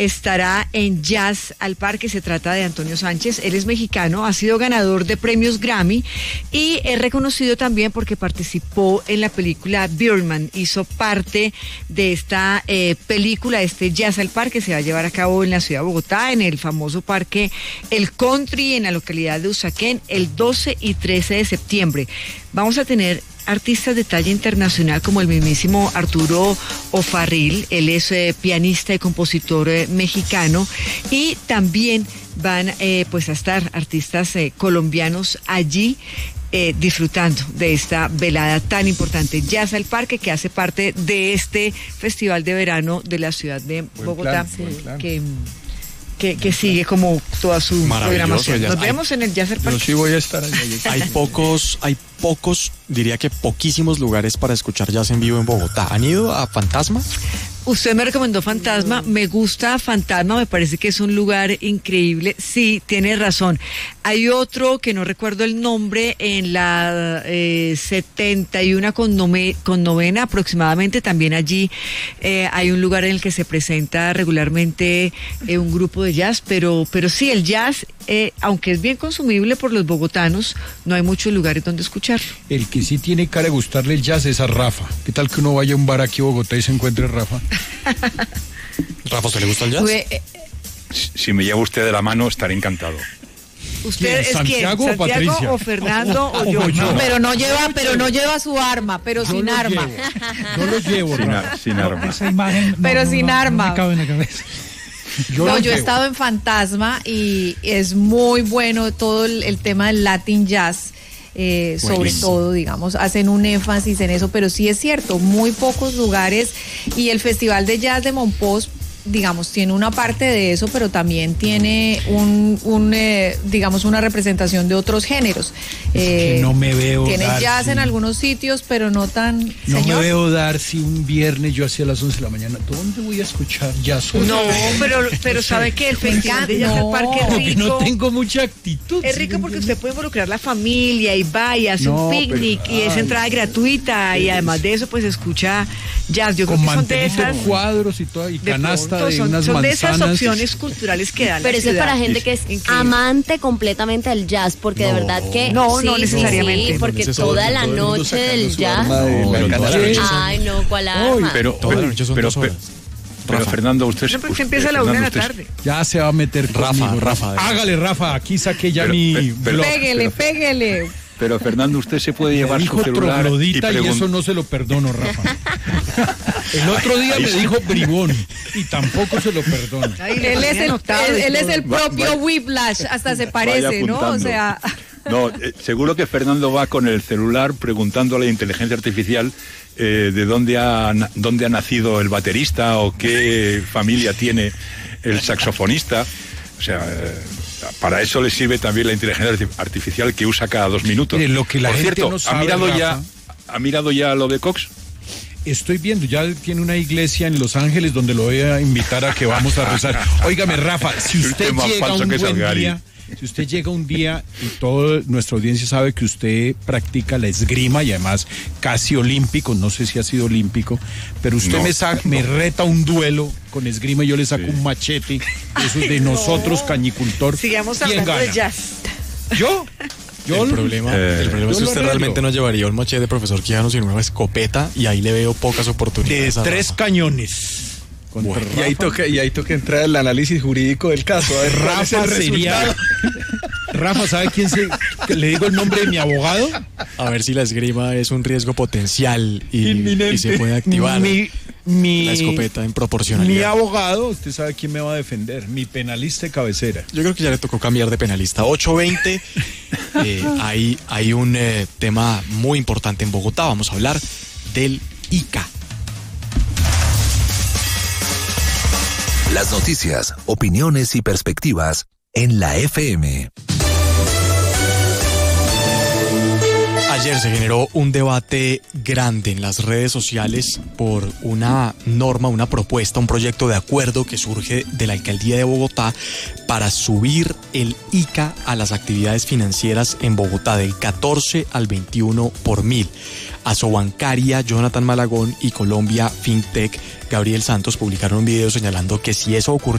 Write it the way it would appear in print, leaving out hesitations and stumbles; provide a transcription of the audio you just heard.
estará en Jazz al Parque. Se trata de Antonio Sánchez. Él es mexicano, ha sido ganador de premios Grammy y es reconocido también porque participó en la película Birdman. Hizo parte de esta película, este Jazz al Parque. Se va a llevar a cabo en la ciudad de Bogotá, en el famoso parque El Country, en la localidad de Usaquén, el 12 y 13 de septiembre. Vamos a tener artistas de talla internacional como el mismísimo Arturo O'Farrill. Él es pianista y compositor mexicano, y también van pues a estar artistas colombianos allí disfrutando de esta velada tan importante, Jazz al Parque, que hace parte de este festival de verano de la ciudad de Bogotá, que sigue como toda su programación. Nos vemos en el Jazz al Parque. Yo sí voy a estar allá. Hay pocos, diría que poquísimos lugares para escuchar jazz en vivo en Bogotá. ¿Han ido a Fantasma? Usted me recomendó Fantasma, me gusta Fantasma, me parece que es un lugar increíble. Sí, tiene razón. Hay otro que no recuerdo el nombre, en la 71 con novena aproximadamente, también allí hay un lugar en el que se presenta regularmente un grupo de jazz, pero sí, el jazz, aunque es bien consumible por los bogotanos, no hay muchos lugares donde escucharlo. El que sí tiene cara de gustarle el jazz es a Rafa. ¿Qué tal que uno vaya a un bar aquí a Bogotá y se encuentre Rafa? Rafa, ¿usted le gusta el jazz? Si me lleva usted de la mano, estaré encantado. ¿Usted es Santiago quién? o Patricia? ¿Santiago o Fernando o yo? No, pero no lleva su arma, pero sin arma. Yo lo llevo, sin arma. Esa imagen pero sin arma. No me cabe en la cabeza. Yo he estado en Fantasma y es muy bueno todo el tema del Latin Jazz. Sobre todo, digamos, hacen un énfasis en eso, pero sí es cierto, muy pocos lugares, y el Festival de Jazz de Monpós, digamos, tiene una parte de eso, pero también tiene digamos, una representación de otros géneros. Que no me veo tiene dar, jazz en algunos sitios, pero no tan. No ¿Señor? me veo dar si un viernes yo hacía las 11 de la mañana, ¿dónde voy a escuchar jazz? No, pero ¿sabe qué? El Festival de Jazz al Parque es rico. No tengo mucha actitud. Es rico porque usted puede involucrar la familia y va y hace un picnic, y es entrada gratuita, y además de eso pues escucha jazz. Yo creo que son de esas cuadros y todo, y canasta de unas son manzanas. de esas opciones culturales que dan. Pero eso es para gente que es increíble, amante completamente del jazz, porque de verdad que no necesariamente. Sí, porque toda la noche del jazz. Ay, no, ¿cuál arma? Pero Fernando, usted se empieza a la 1 de la tarde. Ya se va a meter Rafa. Hágale, Rafa, aquí saqué ya mi blog. Pégale. Pero Fernando, usted se puede llevar su celular y eso no se lo perdono, Rafa. El otro día me dijo bribón y tampoco se lo perdono. Él es el propio Whiplash, hasta se parece, ¿no? O sea. No, seguro que Fernando va con el celular preguntando a la inteligencia artificial de dónde ha nacido el baterista o qué familia tiene el saxofonista. O sea, para eso le sirve también la inteligencia artificial que usa cada 2 minutos. Lo que la Por gente cierto, no sabe, ¿ha mirado ya lo de Cox? Estoy viendo, ya tiene una iglesia en Los Ángeles donde lo voy a invitar a que vamos a rezar. Óigame, Rafa, si usted llega un día y toda nuestra audiencia sabe que usted practica la esgrima y además casi olímpico, no sé si ha sido olímpico, pero usted me reta un duelo con esgrima y yo le saco un machete, eso es de nosotros, cañicultor. Sigamos hablando de jazz. ¿Yo? El problema es que usted realmente no llevaría un machete de profesor Quijano, sino una escopeta, y ahí le veo pocas oportunidades. De 3 cañones. Bueno, y ahí toca entrar el análisis jurídico del caso. A ver, Rafa sería. Rafa, ¿sabe que le digo el nombre de mi abogado? A ver si la esgrima es un riesgo potencial y se puede activar la escopeta en proporcionalidad. Mi abogado, usted sabe quién me va a defender, mi penalista de cabecera. Yo creo que ya le tocó cambiar de penalista. 8:20, hay un tema muy importante en Bogotá. Vamos a hablar del ICA. Las noticias, opiniones y perspectivas en la FM. Ayer se generó un debate grande en las redes sociales por una norma, una propuesta, un proyecto de acuerdo que surge de la Alcaldía de Bogotá para subir el ICA a las actividades financieras en Bogotá del 14 al 21 por 1000. Asobancaria, Jonathan Malagón y Colombia FinTech, Gabriel Santos publicaron un video señalando que si eso ocurrió